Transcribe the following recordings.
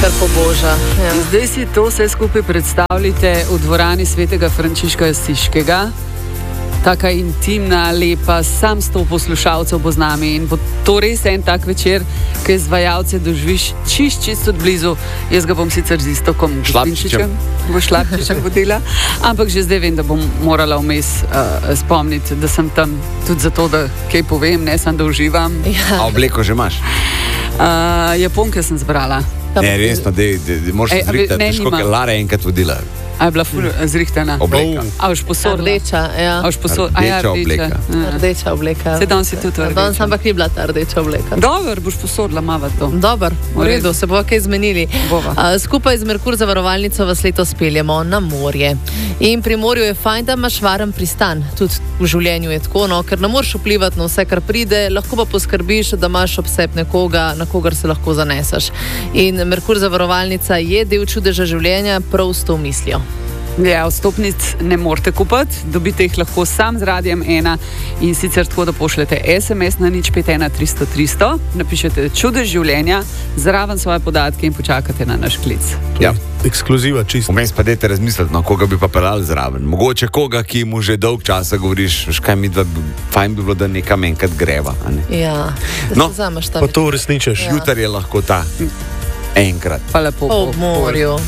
kar poboža. Ja. Zdaj si to vse skupaj predstavljate v dvorani svetega Frančiška Asiškega. Taka intimna, lepa, sam 100 poslušalcev bo z nami in bo to res en tak večer, ki izvajalce doživiš čist od blizu. Jaz ga bom sicer z Istokom Šlapčičem vodila, ampak že zdaj vem, da bom morala vmes spomniti, da sem tam tudi zato, da kaj povem, ne samo da uživam. Ja. A obleko že imaš? Japonke sem zbrala. Ne, resno, moraš zrihtati, težko, ker Lara je enkrat vodila. A je bila zrihtana? Obleka. A už posodila? Rdeča, ja. Rdeča obleka. Rdeča obleka. Se danes si tudi rdeča. Danes ampak ni bila ta rdeča obleka. Dobar, boš posodila mava to. Dobar, v redu, se bo kaj zmenili. Skupaj z Merkur zavarovalnico vas letos peljemo na morje. In pri morju je fajn, da imaš varen pristan. Tudi v življenju je tako, no, ker ne moreš vplivati na vse, kar pride, lahko pa poskrbiš, da imaš ob sebi nekoga, na kogar se lahko zaneseš. In Merkur zavarovalnica je del čudeža življenja prav s to mislijo. Ja, vstopnic ne morete kupiti, dobite jih lahko sam z Radiem 1 in sicer tako, da pošljete SMS na 051 300 300, napišete čudež življenja, zraven svoje podatke in počakate na naš klic. Ja. Ekskluziva čisto. Vmes pa dajte razmisliti, no, koga bi pa peljali zraven. Mogoče koga, ki mu že dolg časa govoriš, škaj mi, da fajn bi bilo, da nekam enkrat greva. Ja, da se vzameš tam. Pa to uresničeš. Ja. Jutri je lahko ta enkrat. Pa lepo. Ob morju.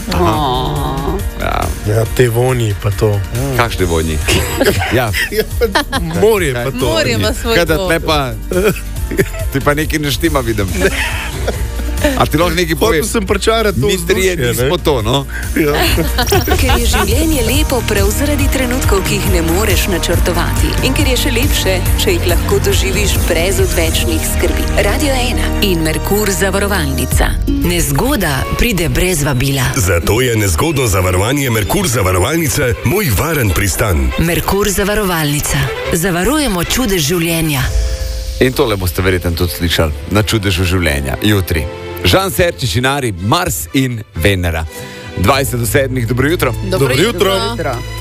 Ja, te vonji pa to. Kakšne vonji? Ja. Morje pa to. Morje ima svoj Kaj da vonj. tle pa, ti pa nekaj ne štima, vidim. A ti lahko nekaj povem? Sem pričaral to Mi trije nismo to, no? Ja. Ker je življenje lepo prav zaradi trenutkov, ki jih ne moreš načrtovati. In ker je še lepše, če jih lahko doživiš brez odvečnih skrbi. Radio 1 in Merkur zavarovalnica. Nezgoda pride brez vabila. Zato je nezgodno zavarovanje Merkur zavarovalnice moj varen pristan. Merkur zavarovalnica. Zavarujemo čudež življenja. In tole boste verjetno tudi slišali na čudežu življenja. Jutri. Žan Serčič in Ari, Mars in Venera. 20 do 7, dobro jutro. Dobro jutro. Jutro.